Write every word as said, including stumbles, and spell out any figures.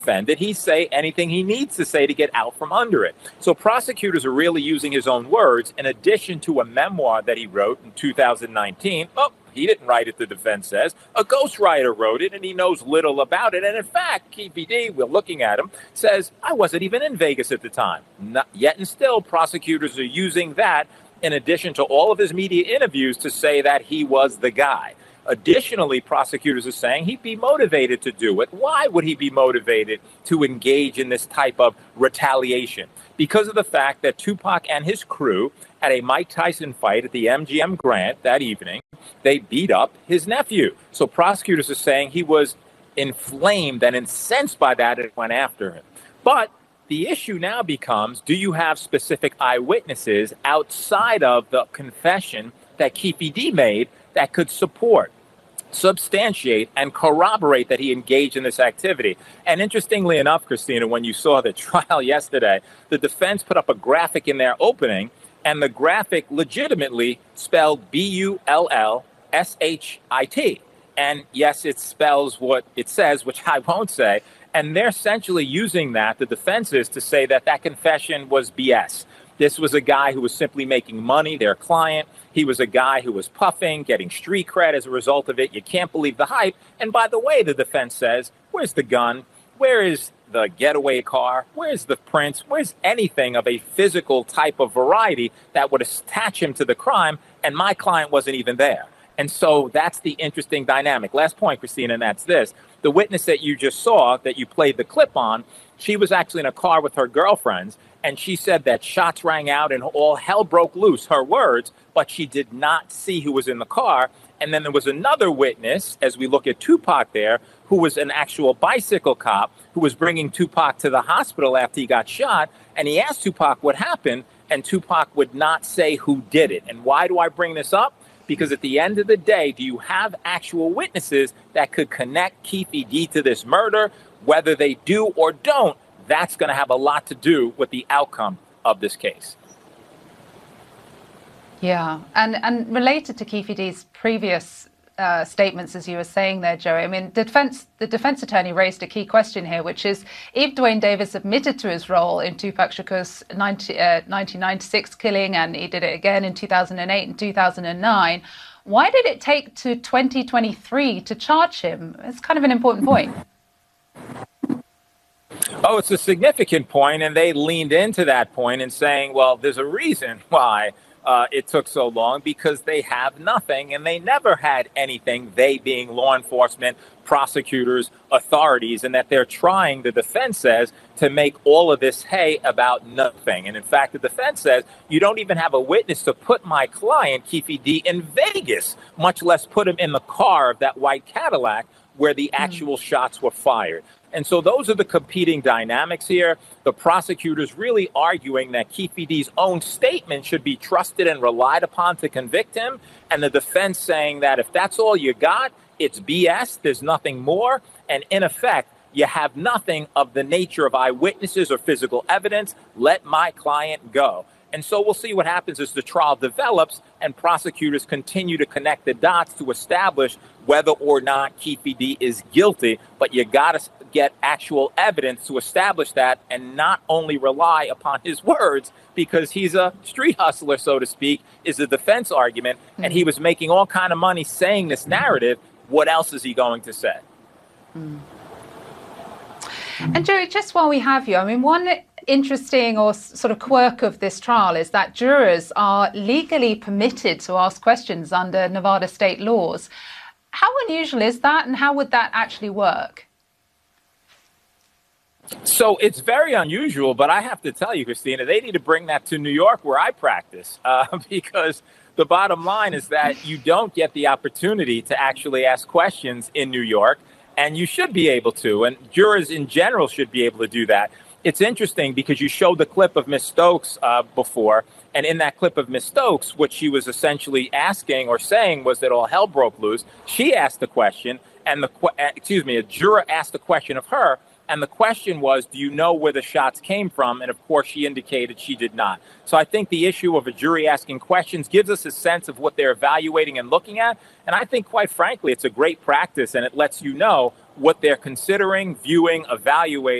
defendant, he say anything he needs to say to get out from under it. So prosecutors are really using his own words in addition to a memoir that he wrote in two thousand nineteen. Oh, he didn't write it, the defense says. A ghostwriter wrote it, and he knows little about it. And in fact, K P D, we're looking at him, says, I wasn't even in Vegas at the time. Not yet and still, prosecutors are using that in addition to all of his media interviews to say that he was the guy. Additionally, prosecutors are saying he'd be motivated to do it. Why would he be motivated to engage in this type of retaliation? Because of the fact that Tupac and his crew at a Mike Tyson fight at the M G M Grand that evening, they beat up his nephew. So prosecutors are saying he was inflamed and incensed by that and went after him. But the issue now becomes, do you have specific eyewitnesses outside of the confession that K P D made that could support, substantiate, and corroborate that he engaged in this activity? And interestingly enough, Christina, when you saw the trial yesterday, the defense put up a graphic in their opening, and the graphic legitimately spelled B U L L S H I T. And yes, it spells what it says, which I won't say. And they're essentially using that, the defense is, to say that that confession was B S. This was a guy who was simply making money, their client. He was a guy who was puffing, getting street cred as a result of it. You can't believe the hype. And by the way, the defense says, where's the gun? Where is the getaway car? Where's the prints? Where's anything of a physical type of variety that would attach him to the crime? And my client wasn't even there. And so that's the interesting dynamic. Last point, Christina, and that's this. The witness that you just saw, that you played the clip on, she was actually in a car with her girlfriends, and she said that shots rang out and all hell broke loose, her words, but she did not see who was in the car. And then there was another witness, as we look at Tupac there, who was an actual bicycle cop who was bringing Tupac to the hospital after he got shot. And he asked Tupac what happened, and Tupac would not say who did it. And why do I bring this up? Because at the end of the day, do you have actual witnesses that could connect K P D to this murder? Whether they do or don't, that's going to have a lot to do with the outcome of this case. Yeah, and and related to K P D's previous uh, statements, as you were saying there, Joey, I mean, the defense, the defense attorney raised a key question here, which is, if Duane Davis admitted to his role in Tupac Shakur's nineteen ninety-six killing, and he did it again in two thousand eight and two thousand nine, why did it take to twenty twenty-three to charge him? It's kind of an important point. Oh, it's a significant point, and they leaned into that point in saying, well, there's a reason why uh, it took so long, because they have nothing, and they never had anything, they being law enforcement, prosecutors, authorities, and that they're trying, the defense says, to make all of this hay about nothing. And in fact, the defense says, you don't even have a witness to put my client, K P D, in Vegas, much less put him in the car of that white Cadillac where the actual mm. shots were fired. And so those are the competing dynamics here. The prosecutors really arguing that K P D's own statement should be trusted and relied upon to convict him. And the defense saying that if that's all you got, it's B S, there's nothing more. And in effect, you have nothing of the nature of eyewitnesses or physical evidence. Let my client go. And so we'll see what happens as the trial develops and prosecutors continue to connect the dots to establish whether or not K P D is guilty. But you got to get actual evidence to establish that, and not only rely upon his words, because he's a street hustler, so to speak, is the defense argument. Mm. And he was making all kind of money saying this narrative. What else is he going to say? Mm. And Joey, just while we have you, I mean, one interesting or sort of quirk of this trial is that jurors are legally permitted to ask questions under Nevada state laws. How unusual is that, and how would that actually work? So it's very unusual, but I have to tell you, Christina, they need to bring that to New York where I practice, uh, because the bottom line is that you don't get the opportunity to actually ask questions in New York, and you should be able to, and jurors in general should be able to do that. It's interesting because you showed the clip of Miz Stokes uh, before, and in that clip of Miz Stokes, what she was essentially asking or saying was that all hell broke loose. She asked the question, and the excuse me, a juror asked the question of her, and the question was, do you know where the shots came from? And of course, she indicated she did not. So I think the issue of a jury asking questions gives us a sense of what they're evaluating and looking at. And I think, quite frankly, it's a great practice, and it lets you know what they're considering, viewing, evaluating